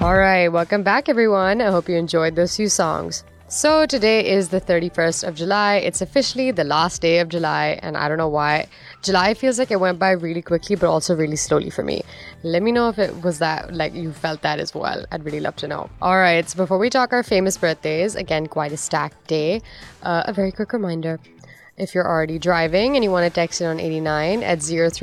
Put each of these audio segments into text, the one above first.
Alright, welcome back everyone. I hope you enjoyed those few songs. So today is the 31st of July. It's officially the last day of July, and I don't know why. July feels like it went by really quickly, but also really slowly for me. Let me know if it was that, like you felt that as well. I'd really love to know. Alright, so before we talk our famous birthdays, again, quite a stacked day, a very quick reminder. If you're already driving and you want to text it on 89 at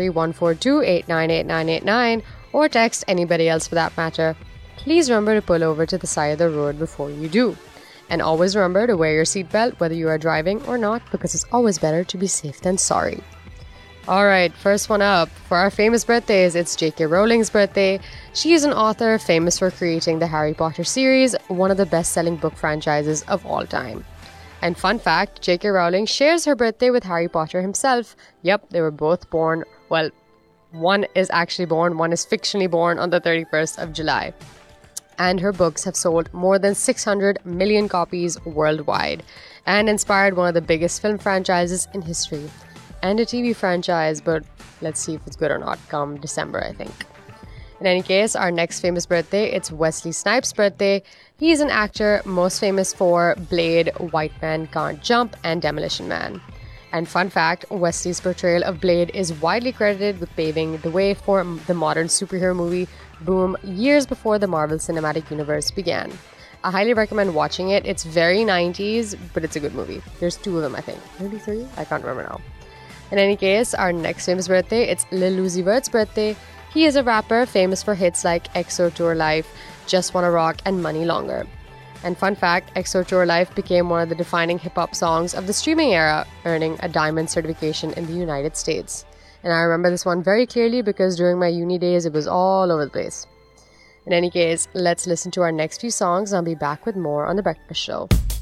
03142898989 or text anybody else for that matter, please remember to pull over to the side of the road before you do. And always remember to wear your seatbelt whether you are driving or not, because it's always better to be safe than sorry. Alright, first one up. For our famous birthdays, it's J.K. Rowling's birthday. She is an author famous for creating the Harry Potter series, one of the best-selling book franchises of all time. And fun fact, J.K. Rowling shares her birthday with Harry Potter himself. Yep, they were both born, well, one is actually born, one is fictionally born on the 31st of July. And her books have sold more than 600 million copies worldwide and inspired one of the biggest film franchises in history. And a TV franchise, but let's see if it's good or not come December, I think. In any case, our next famous birthday, it's Wesley Snipes' birthday. He's an actor most famous for Blade, White Man Can't Jump, and Demolition Man. And fun fact, Wesley's portrayal of Blade is widely credited with paving the way for the modern superhero movie boom years before the Marvel Cinematic Universe began. I highly recommend watching it. It's very 90s, but it's a good movie. There's two of them, I think. Maybe three? I can't remember now. In any case, our next famous birthday, it's Lil Uzi Vert's birthday. He is a rapper famous for hits like EXO Tour Life, Just Wanna Rock, and Money Longer. And fun fact, EXO Tour Life became one of the defining hip-hop songs of the streaming era, earning a diamond certification in the United States. And I remember this one very clearly because during my uni days, it was all over the place. In any case, let's listen to our next few songs and I'll be back with more on The Breakfast Show.